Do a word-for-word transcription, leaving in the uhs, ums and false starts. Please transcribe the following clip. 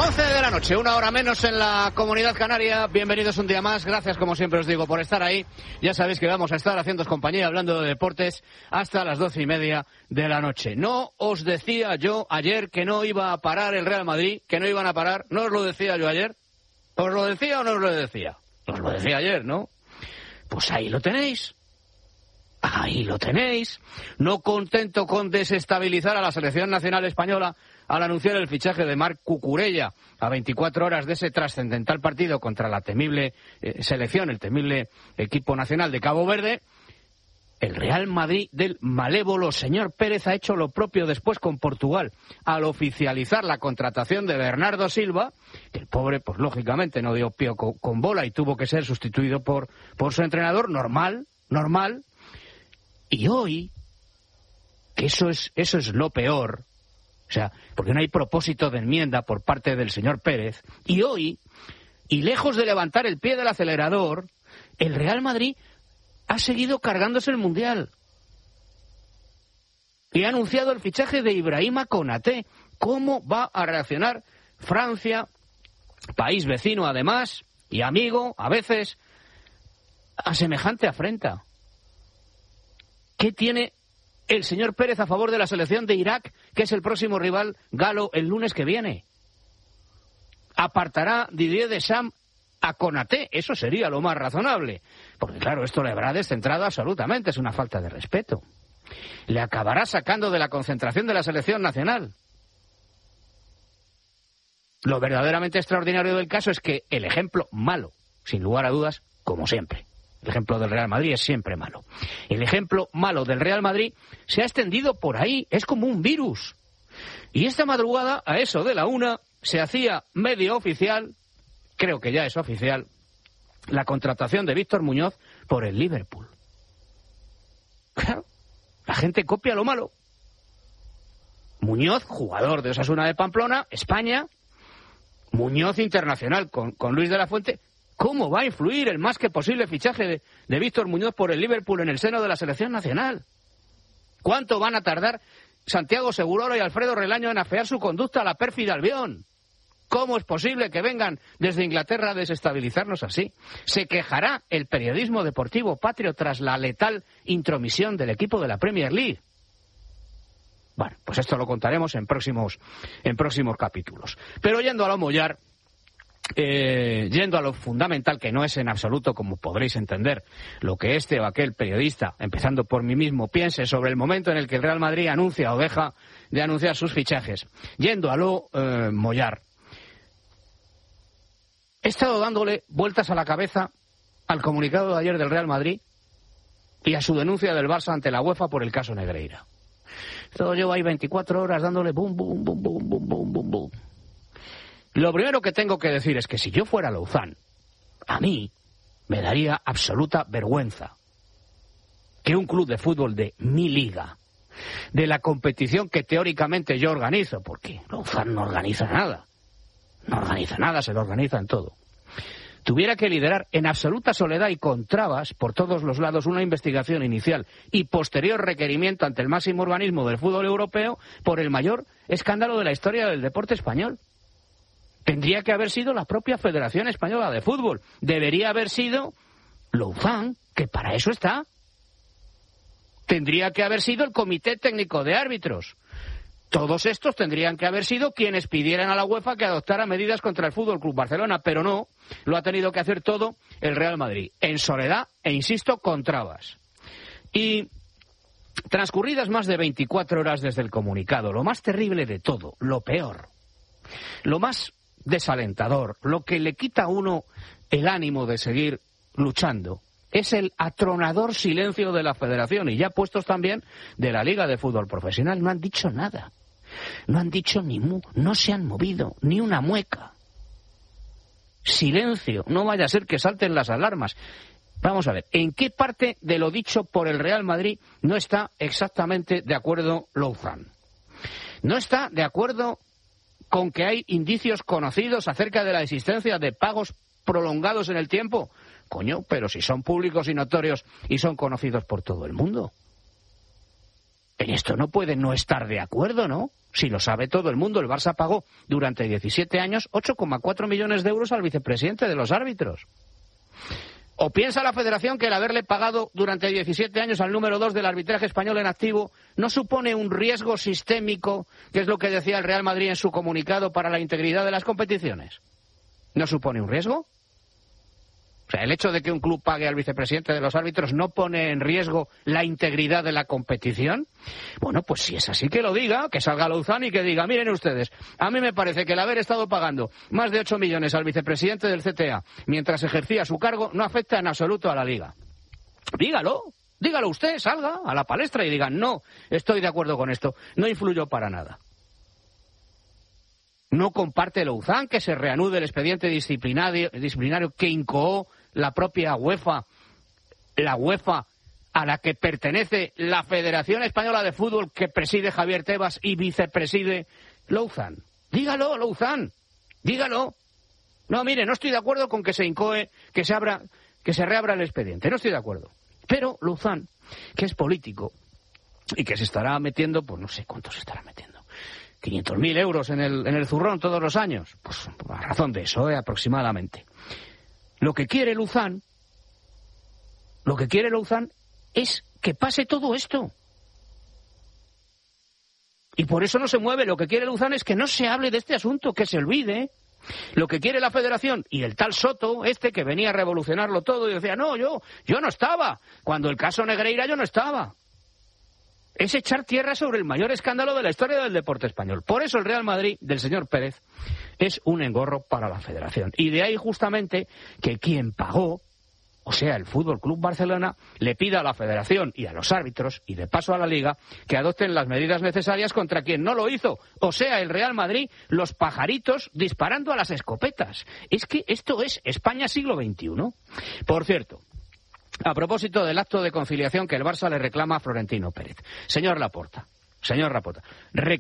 once de la noche, una hora menos en la Comunidad Canaria. Bienvenidos un día más. Gracias, como siempre os digo, por estar ahí. Ya sabéis que vamos a estar haciéndoos compañía, hablando de deportes, hasta las doce y media de la noche. No os decía yo ayer que no iba a parar el Real Madrid, que no iban a parar. ¿No os lo decía yo ayer? ¿Os lo decía o no os lo decía? Os lo decía ayer, ¿no? Pues ahí lo tenéis. Ahí lo tenéis. No contento con desestabilizar a la selección nacional española al anunciar el fichaje de Marc Cucurella a veinticuatro horas de ese trascendental partido contra la temible eh, selección, el temible equipo nacional de Cabo Verde, el Real Madrid del malévolo señor Pérez ha hecho lo propio después con Portugal al oficializar la contratación de Bernardo Silva, que el pobre, pues lógicamente no dio pie con, con bola y tuvo que ser sustituido por, por su entrenador, normal, normal. Y hoy, que eso es, eso es lo peor, o sea, porque no hay propósito de enmienda por parte del señor Pérez, y hoy, y lejos de levantar el pie del acelerador, el Real Madrid ha seguido cargándose el Mundial. Y ha anunciado el fichaje de Ibrahima Konaté. ¿Cómo va a reaccionar Francia, país vecino además, y amigo, a veces, a semejante afrenta? ¿Qué tiene el señor Pérez a favor de la selección de Irak, que es el próximo rival galo el lunes que viene? ¿Apartará Didier Deschamps a Konaté? Eso sería lo más razonable. Porque claro, esto le habrá descentrado absolutamente, es una falta de respeto. Le acabará sacando de la concentración de la selección nacional. Lo verdaderamente extraordinario del caso es que el ejemplo malo, sin lugar a dudas, como siempre, el ejemplo del Real Madrid es siempre malo. El ejemplo malo del Real Madrid se ha extendido por ahí, es como un virus. Y esta madrugada, a eso de la una, se hacía medio oficial, creo que ya es oficial, la contratación de Víctor Muñoz por el Liverpool. Claro, la gente copia lo malo. Muñoz, jugador de Osasuna de Pamplona, España. Muñoz internacional con, con Luis de la Fuente. ¿Cómo va a influir el más que posible fichaje de, de Víctor Muñoz por el Liverpool en el seno de la selección nacional? ¿Cuánto van a tardar Santiago Segurola y Alfredo Relaño en afear su conducta a la pérfida Albión? ¿Cómo es posible que vengan desde Inglaterra a desestabilizarnos así? ¿Se quejará el periodismo deportivo patrio tras la letal intromisión del equipo de la Premier League? Bueno, pues esto lo contaremos en próximos, en próximos capítulos. Pero yendo a lo mollar, Eh, yendo a lo fundamental, que no es en absoluto, como podréis entender, lo que este o aquel periodista, empezando por mí mismo, piense sobre el momento en el que el Real Madrid anuncia o deja de anunciar sus fichajes. Yendo a lo eh, mollar, he estado dándole vueltas a la cabeza al comunicado de ayer del Real Madrid y a su denuncia del Barça ante la UEFA por el caso Negreira. Todo llevo ahí veinticuatro horas dándole bum, bum, bum, bum, bum, bum, bum, bum. Lo primero que tengo que decir es que si yo fuera Louzán, a mí me daría absoluta vergüenza que un club de fútbol de mi liga, de la competición que teóricamente yo organizo, porque Louzán no organiza nada, no organiza nada, se lo organiza en todo, tuviera que liderar en absoluta soledad y con trabas por todos los lados una investigación inicial y posterior requerimiento ante el máximo organismo del fútbol europeo por el mayor escándalo de la historia del deporte español. Tendría que haber sido la propia Federación Española de Fútbol. Debería haber sido Louzán, que para eso está. Tendría que haber sido el Comité Técnico de Árbitros. Todos estos tendrían que haber sido quienes pidieran a la UEFA que adoptara medidas contra el Fútbol Club Barcelona, pero no, lo ha tenido que hacer todo el Real Madrid, en soledad e, insisto, con trabas. Y transcurridas más de veinticuatro horas desde el comunicado, lo más terrible de todo, lo peor, lo más desalentador, lo que le quita a uno el ánimo de seguir luchando, es el atronador silencio de la Federación y ya puestos también de la Liga de Fútbol Profesional. No han dicho nada, no han dicho ni mu, no se han movido ni una mueca. Silencio, no vaya a ser que salten las alarmas. Vamos a ver, ¿en qué parte de lo dicho por el Real Madrid no está exactamente de acuerdo Louzán? No está de acuerdo con que hay indicios conocidos acerca de la existencia de pagos prolongados en el tiempo. Coño, pero si son públicos y notorios y son conocidos por todo el mundo. En esto no puede no estar de acuerdo, ¿no? Si lo sabe todo el mundo, el Barça pagó durante diecisiete años ocho coma cuatro millones de euros al vicepresidente de los árbitros. ¿O piensa la Federación que el haberle pagado durante diecisiete años al número dos del arbitraje español en activo no supone un riesgo sistémico, que es lo que decía el Real Madrid en su comunicado, para la integridad de las competiciones? ¿No supone un riesgo? O sea, el hecho de que un club pague al vicepresidente de los árbitros no pone en riesgo la integridad de la competición. Bueno, pues si es así, que lo diga, que salga Louzán y que diga, miren ustedes, a mí me parece que el haber estado pagando más de ocho millones al vicepresidente del C T A mientras ejercía su cargo no afecta en absoluto a la Liga. Dígalo, dígalo usted, salga a la palestra y diga, no, estoy de acuerdo con esto, no influyó para nada. No comparte Louzán que se reanude el expediente disciplinario, disciplinario que incoó la propia UEFA, la UEFA a la que pertenece la Federación Española de Fútbol que preside Javier Tebas y vicepreside Louzán. Dígalo, Louzán, dígalo. No, mire, no estoy de acuerdo con que se incoe, que se abra, que se reabra el expediente, no estoy de acuerdo. Pero Louzán, que es político y que se estará metiendo, pues no sé cuánto se estará metiendo, quinientos mil euros en el, en el zurrón todos los años. Pues a razón de eso, ¿eh? Aproximadamente. Lo que quiere Louzán, lo que quiere Louzán es que pase todo esto. Y por eso no se mueve. Lo que quiere Louzán es que no se hable de este asunto, que se olvide. Lo que quiere la Federación y el tal Soto, este que venía a revolucionarlo todo y decía, no, yo, yo no estaba. Cuando el caso Negreira yo no estaba. Es echar tierra sobre el mayor escándalo de la historia del deporte español. Por eso el Real Madrid del señor Pérez es un engorro para la Federación. Y de ahí justamente que quien pagó, o sea, el Fútbol Club Barcelona, le pida a la Federación y a los árbitros, y de paso a la Liga, que adopten las medidas necesarias contra quien no lo hizo. O sea, el Real Madrid, los pajaritos disparando a las escopetas. Es que esto es España siglo veintiuno. Por cierto, a propósito del acto de conciliación que el Barça le reclama a Florentino Pérez. Señor Laporta, señor Laporta,